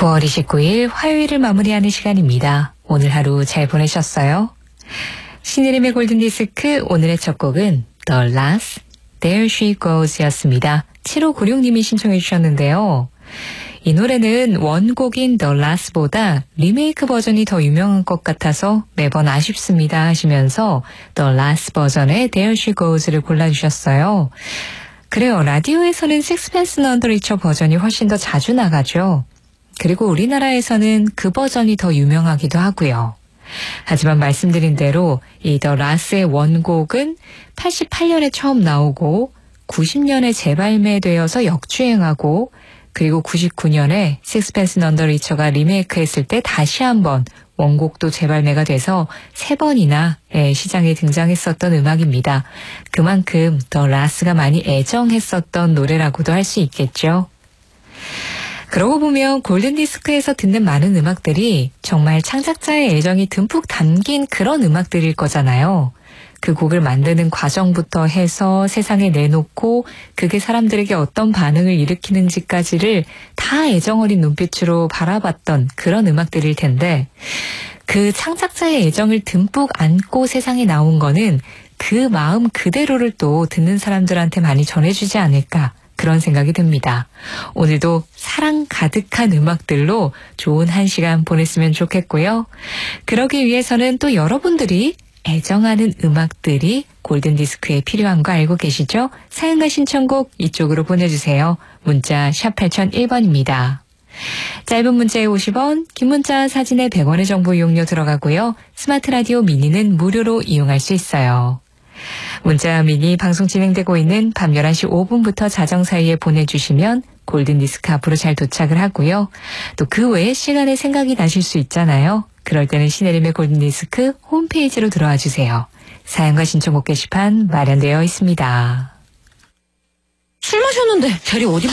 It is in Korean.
9월 29일 화요일을 마무리하는 시간입니다. 오늘 하루 잘 보내셨어요? 신혜림의 골든디스크 오늘의 첫 곡은 The Last, There She Goes 였습니다. 7596님이 신청해 주셨는데요. 이 노래는 원곡인 The Last보다 리메이크 버전이 더 유명한 것 같아서 매번 아쉽습니다 하시면서 The Last 버전의 There She Goes를 골라주셨어요. 그래요. 라디오에서는 Sixpence None the Richer 버전이 훨씬 더 자주 나가죠. 그리고 우리나라에서는 그 버전이 더 유명하기도 하고요. 하지만 말씀드린 대로 이 더 라스의 원곡은 88년에 처음 나오고 90년에 재발매되어서 역주행하고 그리고 99년에 Sixpence None the Richer가 리메이크했을 때 다시 한번 원곡도 재발매가 돼서 3번이나 시장에 등장했었던 음악입니다. 그만큼 더 라스가 많이 애정했었던 노래라고도 할 수 있겠죠. 그러고 보면 골든디스크에서 듣는 많은 음악들이 정말 창작자의 애정이 듬뿍 담긴 그런 음악들일 거잖아요. 그 곡을 만드는 과정부터 해서 세상에 내놓고 그게 사람들에게 어떤 반응을 일으키는지까지를 다 애정 어린 눈빛으로 바라봤던 그런 음악들일 텐데 그 창작자의 애정을 듬뿍 안고 세상에 나온 거는 그 마음 그대로를 또 듣는 사람들한테 많이 전해주지 않을까 그런 생각이 듭니다. 오늘도 사랑 가득한 음악들로 좋은 한 시간 보냈으면 좋겠고요. 그러기 위해서는 또 여러분들이 애정하는 음악들이 골든디스크에 필요한 거 알고 계시죠? 사연과 신청곡 이쪽으로 보내주세요. 문자 샵 8001번입니다. 짧은 문자에 50원, 긴 문자 사진에 100원의 정보 이용료 들어가고요. 스마트 라디오 미니는 무료로 이용할 수 있어요. 문자 미니 방송 진행되고 있는 밤 11시 5분부터 자정 사이에 보내주시면 골든디스크 앞으로 잘 도착을 하고요. 또 그 외에 시간에 생각이 나실 수 있잖아요. 그럴 때는 신혜림의 골든디스크 홈페이지로 들어와 주세요. 사연과 신청곡 게시판 마련되어 있습니다. 술 마셨는데 별이 어디